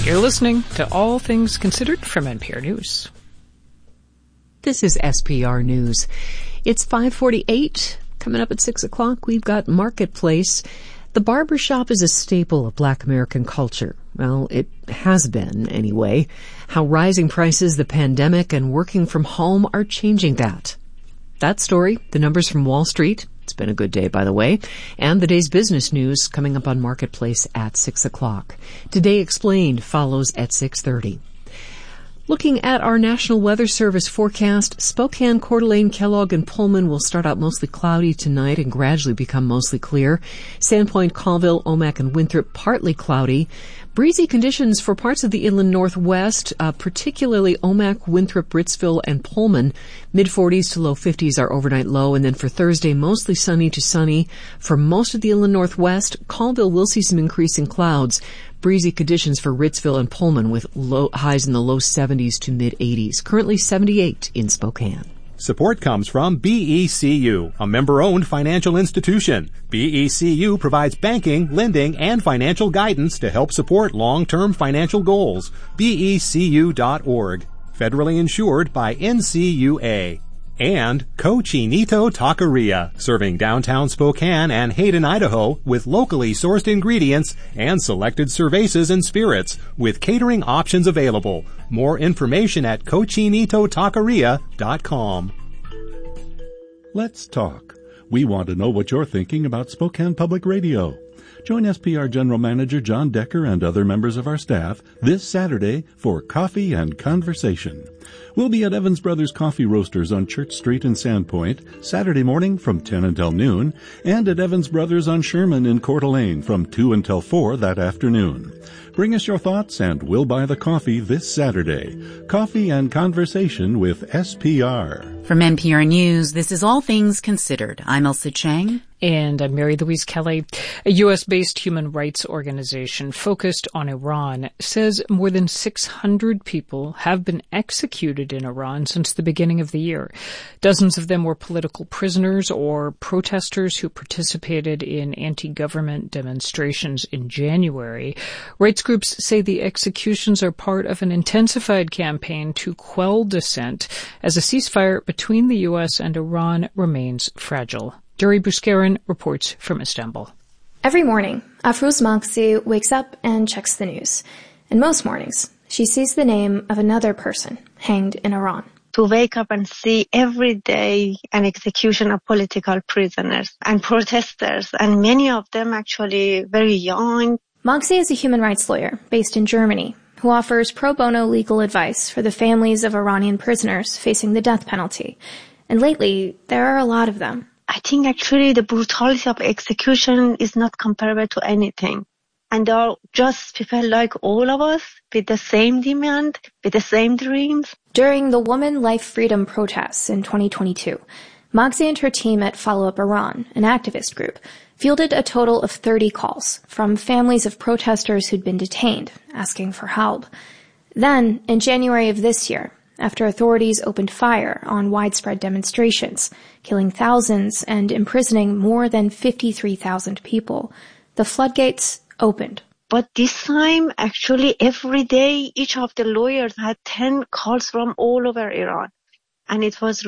You're listening to All Things Considered from NPR News. This is SPR News. It's 5:48. Coming up at 6 o'clock, we've got Marketplace. The barbershop is a staple of Black American culture. Well, it has been, anyway. How rising prices, the pandemic, and working from home are changing that. That story, the numbers from Wall Street. It's been a good day, by the way. And the day's business news coming up on Marketplace at 6 o'clock. Today Explained follows at 6:30. Looking at our National Weather Service forecast, Spokane, Coeur d'Alene, Kellogg, and Pullman will start out mostly cloudy tonight and gradually become mostly clear. Sandpoint, Colville, Omak, and Winthrop partly cloudy. Breezy conditions for parts of the inland northwest, particularly Omak, Winthrop, Ritzville, and Pullman. Mid-40s to low 50s are overnight low. And then for Thursday, mostly sunny to sunny. For most of the inland northwest, Colville will see some increasing clouds. Breezy conditions for Ritzville and Pullman with low highs in the low 70s to mid-80s. Currently 78 in Spokane. Support comes from BECU, a member-owned financial institution. BECU provides banking, lending, and financial guidance to help support long-term financial goals. BECU.org. Federally insured by NCUA. And Cochinito Taqueria, serving downtown Spokane and Hayden, Idaho, with locally sourced ingredients and selected cervezas and spirits, with catering options available. More information at cochinitotaqueria.com. Let's talk. We want to know what you're thinking about Spokane Public Radio. Join SPR General Manager John Decker and other members of our staff this Saturday for Coffee and Conversation. We'll be at Evans Brothers Coffee Roasters on Church Street in Sandpoint Saturday morning from 10 until noon, and at Evans Brothers on Sherman in Coeur d'Alene from 2 until 4 that afternoon. Bring us your thoughts and we'll buy the coffee this Saturday. Coffee and Conversation with SPR. From NPR News, this is All Things Considered. I'm Elsa Chang. And I'm Mary Louise Kelly. A U.S.-based human rights organization focused on Iran says more than 600 people have been executed in Iran since the beginning of the year. Dozens of them were political prisoners or protesters who participated in anti-government demonstrations in January. Rights groups say the executions are part of an intensified campaign to quell dissent as a ceasefire between the U.S. and Iran remains fragile. Duri Buskaran reports from Istanbul. Every morning, Afrouz Magsi wakes up and checks the news. And most mornings, she sees the name of another person hanged in Iran. To wake up and see every day an execution of political prisoners and protesters, and many of them actually very young. Magsi is a human rights lawyer based in Germany who offers pro bono legal advice for the families of Iranian prisoners facing the death penalty. And lately, there are a lot of them. I think actually the brutality of execution is not comparable to anything. And they are just people like all of us with the same demand, with the same dreams. During the Woman Life Freedom protests in 2022, Magsi and her team at Follow Up Iran, an activist group, fielded a total of 30 calls from families of protesters who'd been detained, asking for help. Then, in January of this year, after authorities opened fire on widespread demonstrations, killing thousands and imprisoning more than 53,000 people, the floodgates opened. But this time, actually, every day, each of the lawyers had 10 calls from all over Iran. And it was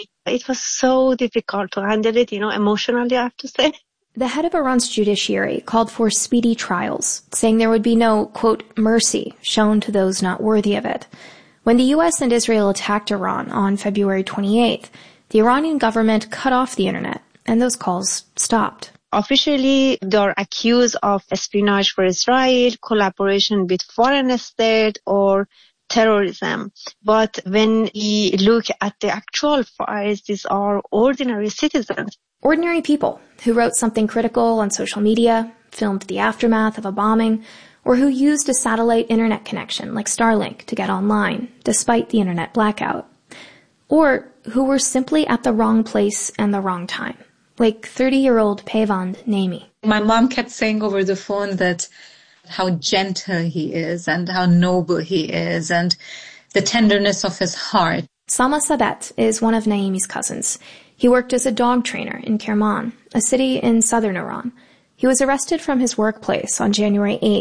so difficult to handle it, emotionally, I have to say. The head of Iran's judiciary called for speedy trials, saying there would be no, quote, mercy shown to those not worthy of it. When the U.S. and Israel attacked Iran on February 28th, the Iranian government cut off the internet, and those calls stopped. Officially, they are accused of espionage for Israel, collaboration with foreign state, or terrorism. But when we look at the actual files, these are ordinary citizens. Ordinary people who wrote something critical on social media, filmed the aftermath of a bombing, or who used a satellite internet connection like Starlink to get online, despite the internet blackout. Or who were simply at the wrong place and the wrong time, like 30-year-old Peyvand Nami. My mom kept saying over the phone that how gentle he is and how noble he is and the tenderness of his heart. Sama Sabet is one of Naimi's cousins. He worked as a dog trainer in Kerman, a city in southern Iran. He was arrested from his workplace on January 8th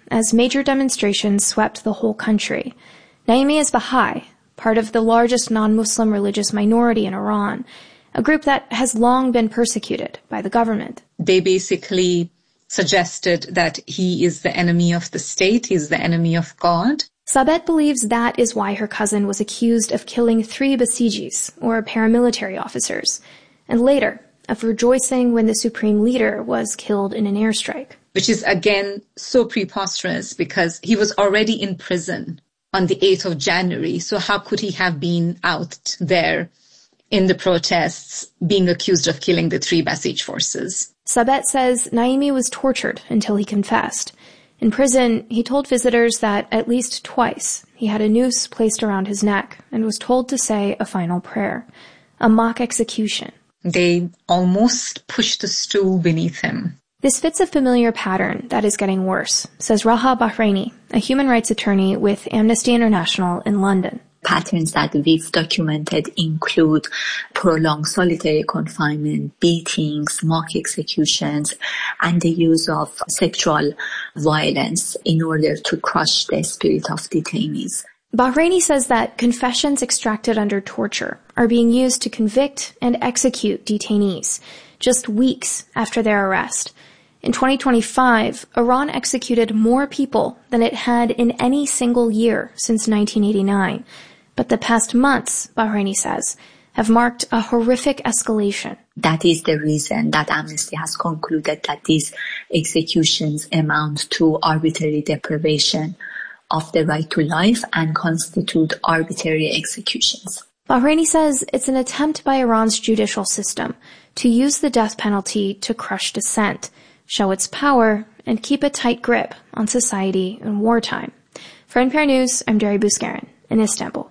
as major demonstrations swept the whole country. Naimi is Baha'i, part of the largest non-Muslim religious minority in Iran, a group that has long been persecuted by the government. They basically suggested that he is the enemy of the state, he's the enemy of God. Sabet believes that is why her cousin was accused of killing 3 Basijis, or paramilitary officers, and later of rejoicing when the supreme leader was killed in an airstrike. Which is, again, so preposterous because he was already in prison on the 8th of January. So how could he have been out there in the protests being accused of killing the 3 Basij forces? Sabet says Naimi was tortured until he confessed. In prison, he told visitors that at least twice he had a noose placed around his neck and was told to say a final prayer, a mock execution. They almost pushed a stool beneath him. This fits a familiar pattern that is getting worse, says Raha Bahraini, a human rights attorney with Amnesty International in London. Patterns that we've documented include prolonged solitary confinement, beatings, mock executions, and the use of sexual violence in order to crush the spirit of detainees. Bahraini says that confessions extracted under torture are being used to convict and execute detainees just weeks after their arrest. In 2025, Iran executed more people than it had in any single year since 1989. But the past months, Bahraini says, have marked a horrific escalation. That is the reason that Amnesty has concluded that these executions amount to arbitrary deprivation of the right to life and constitute arbitrary executions. Bahraini says it's an attempt by Iran's judicial system to use the death penalty to crush dissent, show its power, and keep a tight grip on society in wartime. For NPR News, I'm Dari Bouskarin in Istanbul.